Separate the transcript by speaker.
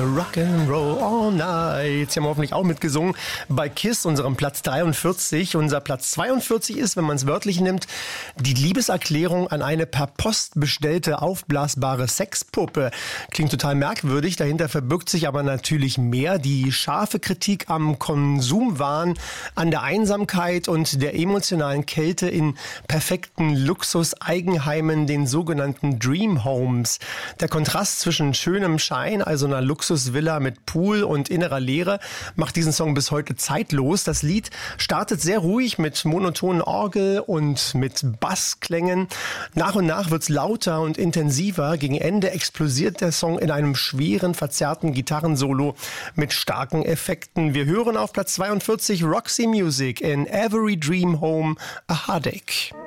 Speaker 1: Rock'n'Roll All Night. Sie haben hoffentlich auch mitgesungen bei KISS, unserem Platz 43. Unser Platz 42 ist, wenn man es wörtlich nimmt, die Liebeserklärung an eine per Post bestellte aufblasbare Sexpuppe. Klingt total merkwürdig, dahinter verbirgt sich aber natürlich mehr. Die scharfe Kritik am Konsumwahn, an der Einsamkeit und der emotionalen Kälte in perfekten Luxus-Eigenheimen, den sogenannten Dream Homes. Der Kontrast zwischen schönem Schein, also einer Luxusvilla mit Pool und innerer Leere, macht diesen Song bis heute zeitlos. Das Lied startet sehr ruhig mit monotonen Orgel und mit Bassklängen. Nach und nach wird's lauter und intensiver. Gegen Ende explodiert der Song in einem schweren, verzerrten Gitarrensolo mit starken Effekten. Wir hören auf Platz 42 Roxy Music in Every Dream Home a Heartache.